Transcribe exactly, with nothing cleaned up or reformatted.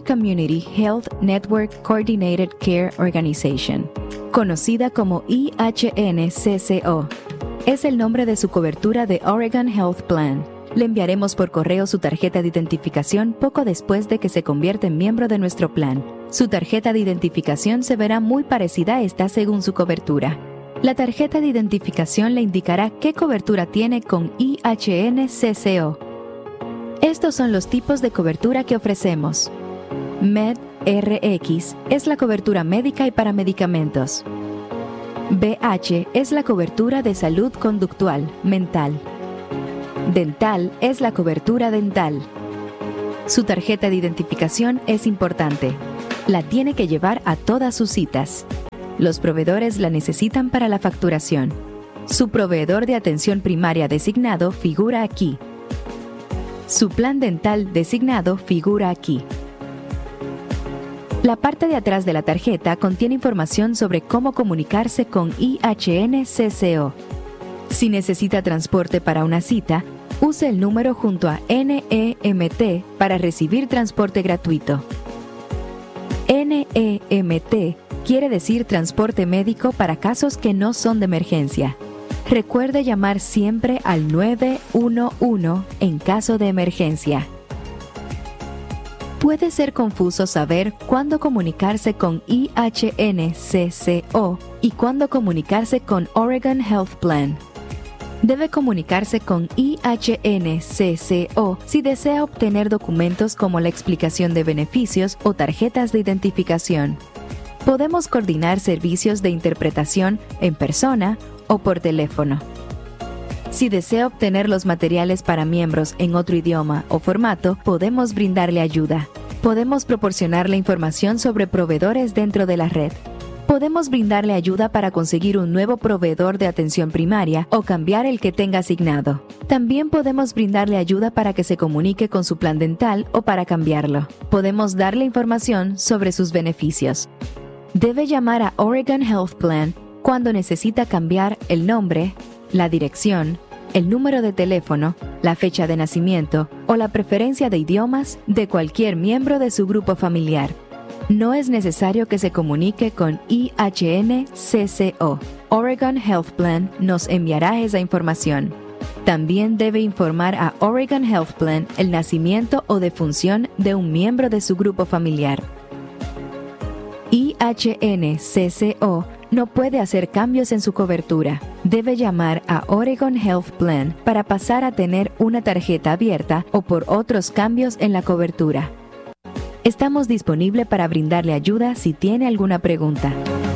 Our Community Health Network Coordinated Care Organization, conocida como I H N C C O. Es el nombre de su cobertura de Oregon Health Plan. Le enviaremos por correo su tarjeta de identificación poco después de que se convierta en miembro de nuestro plan. Su tarjeta de identificación se verá muy parecida a esta según su cobertura. La tarjeta de identificación le indicará qué cobertura tiene con I H N C C O. Estos son los tipos de cobertura que ofrecemos. Med R X es la cobertura médica y para medicamentos. B H es la cobertura de salud conductual, mental. Dental es la cobertura dental. Su tarjeta de identificación es importante. La tiene que llevar a todas sus citas. Los proveedores la necesitan para la facturación. Su proveedor de atención primaria designado figura aquí. Su plan dental designado figura aquí. La parte de atrás de la tarjeta contiene información sobre cómo comunicarse con I H N C C O. Si necesita transporte para una cita, use el número junto a N E M T para recibir transporte gratuito. N E M T quiere decir transporte médico para casos que no son de emergencia. Recuerde llamar siempre al nueve uno uno en caso de emergencia. Puede ser confuso saber cuándo comunicarse con I H N C C O y cuándo comunicarse con Oregon Health Plan. Debe comunicarse con I H N C C O si desea obtener documentos como la explicación de beneficios o tarjetas de identificación. Podemos coordinar servicios de interpretación en persona o por teléfono. Si desea obtener los materiales para miembros en otro idioma o formato, podemos brindarle ayuda. Podemos proporcionarle información sobre proveedores dentro de la red. Podemos brindarle ayuda para conseguir un nuevo proveedor de atención primaria o cambiar el que tenga asignado. También podemos brindarle ayuda para que se comunique con su plan dental o para cambiarlo. Podemos darle información sobre sus beneficios. Debe llamar a Oregon Health Plan cuando necesita cambiar el nombre, la dirección, el número de teléfono, la fecha de nacimiento o la preferencia de idiomas de cualquier miembro de su grupo familiar. No es necesario que se comunique con I H N C C O. Oregon Health Plan nos enviará esa información. También debe informar a Oregon Health Plan el nacimiento o defunción de un miembro de su grupo familiar. I H N C C O no puede hacer cambios en su cobertura. Debe llamar a Oregon Health Plan para pasar a tener una tarjeta abierta o por otros cambios en la cobertura. Estamos disponibles para brindarle ayuda si tiene alguna pregunta.